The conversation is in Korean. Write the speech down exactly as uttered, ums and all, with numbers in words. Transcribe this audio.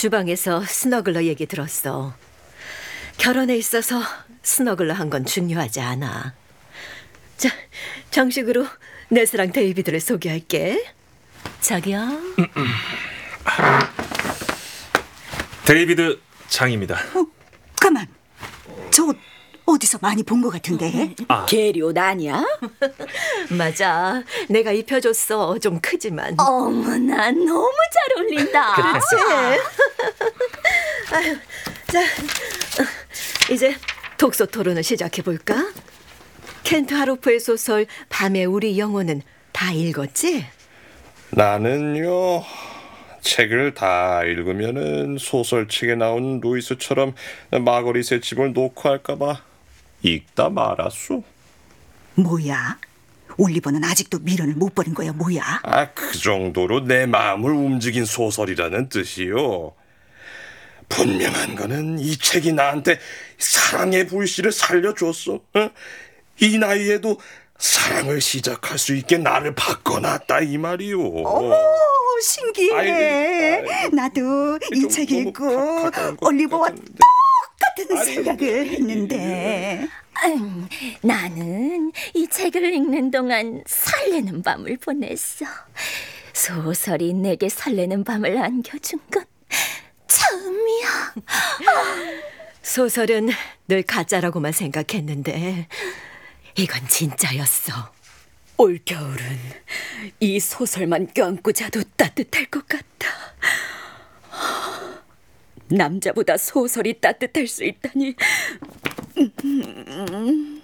주방에서 스너글러 얘기 들었어. 결혼에 있어서 스너글러 한 건 중요하지 않아. 자, 정식으로 네스랑 데이비드를 소개할게. 자기야. 음, 음. 데이비드 장입니다. 어, 가만. 저 옷 어디서 많이 본 것 같은데. 아. 게리 옷 아니야? 맞아. 내가 입혀줬어. 좀 크지만. 어머나, 너무 잘 어울린다. 그렇지. 아유, 자, 이제 독서 토론을 시작해볼까? 켄트 하로프의 소설 밤의 우리 영혼은 다 읽었지? 나는요, 책을 다 읽으면은 소설책에 나온 루이스처럼 마거릿의 집을 놓고 할까봐 읽다 말았소. 뭐야? 올리버는 아직도 미련을 못 버린 거야, 뭐야? 아, 그 정도로 내 마음을 움직인 소설이라는 뜻이요. 분명한 거는 이 책이 나한테 사랑의 불씨를 살려줬어. 어? 이 나이에도 사랑을 시작할 수 있게 나를 바꿔놨다 이 말이요. 어머, 신기해. 아이, 아이, 나도 이 책 읽고 올리버와 똑같은 아이, 생각을 했는데. 음, 나는 이 책을 읽는 동안 설레는 밤을 보냈어. 소설이 내게 설레는 밤을 안겨준 건 처음이야. 소설은 늘 가짜라고만 생각했는데 이건 진짜였어. 올겨울은 이 소설만 껴안고 자도 따뜻할 것 같아. 남자보다 소설이 따뜻할 수 있다니. 음.